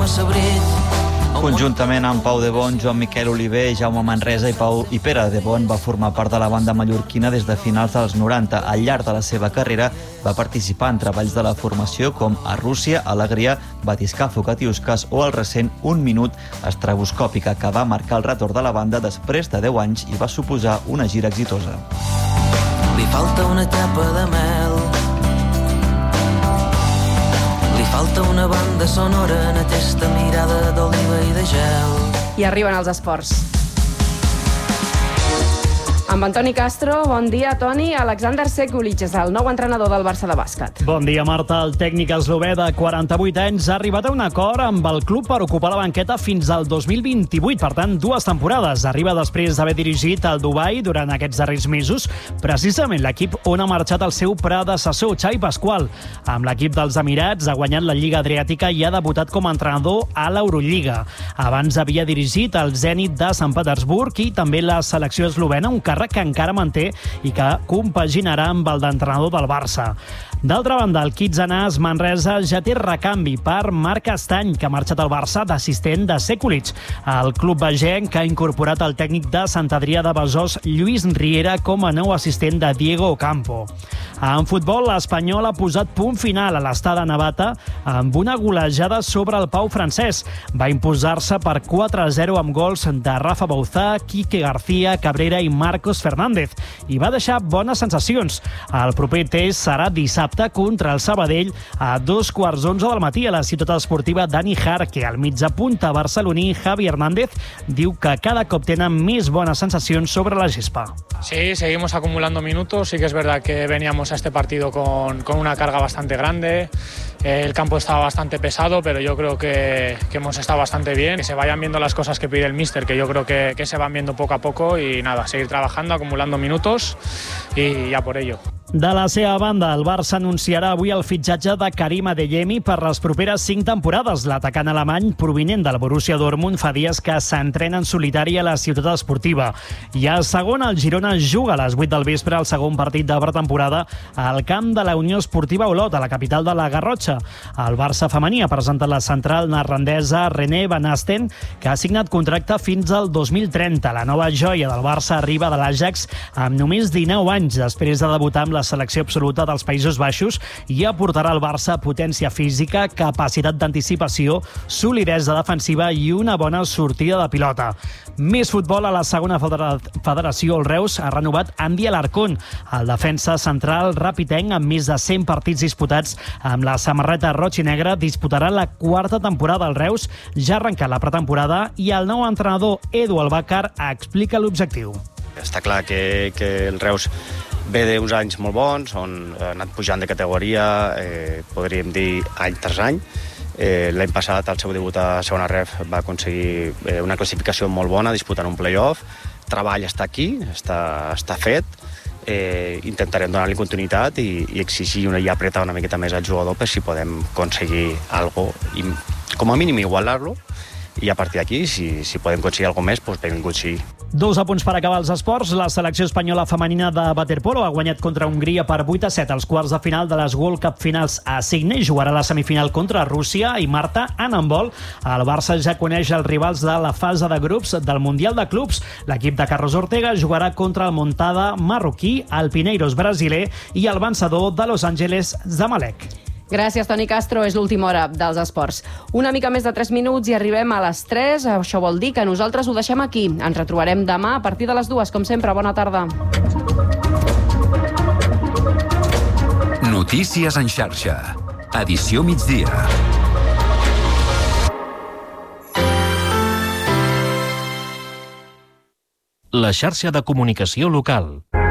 dóna sabrit. Conjuntament amb Pau de Bon, Joan Miquel Oliver, Jaume Manresa i Pere de Bon va formar part de la banda mallorquina des de finals dels 90. Al llarg de la seva carrera va participar en treballs de la formació com A Rússia, Alegria, Batiscafo, Catiusques o el recent Un minut, Estraboscòpica, que va marcar el retorn de la banda després de 10 anys i va suposar una gira exitosa. Li falta una tapa de mel, li falta una banda sonora en aquesta mirada d'oliva i de gel. I arriben els esports. Amb Antoni Castro, bon dia, Toni. Alexander Sekulic és el nou entrenador del Barça de bàsquet. Bon dia, Marta. El tècnic eslové de 48 anys ha arribat a un acord amb el club per ocupar la banqueta fins al 2028, per tant, 2 temporades. Arriba després d'haver dirigit el Dubai durant aquests darrers mesos, precisament l'equip on ha marxat el seu predecessor, Xavi Pasqual. Amb l'equip dels Emirats ha guanyat la Lliga Adriàtica i ha debutat com a entrenador a l'Eurolliga. Abans havia dirigit el Zenit de Sant Petersburg i també la selecció eslovena, un càrrec que encara manté i que compaginarà amb el d'entrenador del Barça. D'altra banda, el Kitsanàs Manresa ja té recanvi per Marc Estany, que ha marxat al Barça d'assistent de Sekulic. El club vegenc ha incorporat el tècnic de Sant Adrià de Besòs, Lluís Riera, com a nou assistent de Diego Ocampo. En futbol, l'Espanyol ha posat punt final a l'estada Navata amb una golejada sobre el Pau francès. Va imposar-se per 4-0 amb gols de Rafa Bouzá, Quique García, Cabrera i Marcos Fernández, i va deixar bones sensacions. El proper test serà dissabte contra el Sabadell a 2:15 del matí a la ciutat esportiva Dani Jarque. El mitjapunta barceloní Javi Hernández diu que cada cop tenen més bones sensacions sobre la gespa. Sí, seguimos acumulando minutos. Sí que es verdad que veníamos a este partido con una carga bastante grande. El campo estaba bastante pesado, pero yo creo que hemos estado bastante bien. Que se vayan viendo las cosas que pide el míster, que yo creo que se van viendo poco a poco, y nada, seguir trabajando, acumulando minutos y ya por ello. De la seva banda, el Barça anunciarà avui el fitxatge de Karim Adeyemi per les properes 5 temporades. L'atacant alemany, provinent del Borussia Dortmund, fa dies que s'entrena en solitari a la ciutat esportiva. I a segona, el Girona juga a les 8 del vespre el segon partit de pretemporada al camp de la Unió Esportiva Olot, a la capital de la Garrotxa. El Barça femení ha presentat la central neerlandesa René Van Asten, que ha signat contracte fins al 2030. La nova joia del Barça arriba de l'Ajax amb només 19 anys, després de debutar amb la selecció absoluta dels Països Baixos, i aportarà al Barça potència física, capacitat d'anticipació, solidesa defensiva i una bona sortida de pilota. Més futbol a la segona federació. El Reus ha renovat Andy Alarcón, el defensa central rapitenc amb més de 100 partits disputats amb la samarreta roig i negra. Disputarà la 4ª temporada al Reus, ja ha arrencat la pretemporada, i el nou entrenador Edu Albàcar explica l'objectiu. Està clar que el Reus ve d'uns anys molt bons, on ha anat pujant de categoria, podríem dir any tras any. L'any passat, al seu debut a segona ref, va aconseguir una classificació molt bona, disputant un play-off. Treball està aquí, està fet. Intentarem donar-li continuïtat i exigir i apretar una miqueta més al jugador per si podem aconseguir alguna cosa, i com a mínim igualar-lo, i a partir d'aquí, si podem aconseguir alguna més, doncs benvingut sigui. 2 apunts per acabar els esports. La selecció espanyola femenina de waterpolo ha guanyat contra Hongria per 8-7 als quarts de final de les World Cup finals a Sydney. Jugarà la semifinal contra Rússia. I Marta, en handbol, el Barça ja coneix els rivals de la fase de grups del Mundial de Clubs. L'equip de Carlos Ortega jugarà contra el Montada marroquí, el Pineiros brasiler i el vencedor de Los Angeles Zamalek. Gràcies, Toni Castro. És l'última hora dels esports. Una mica més de 3 minuts i arribem a les 3. Això vol dir que nosaltres ho deixem aquí. Ens retrobarem demà a partir de les 2, com sempre. Bona tarda. Notícies en xarxa. Edició migdia. La xarxa de comunicació local.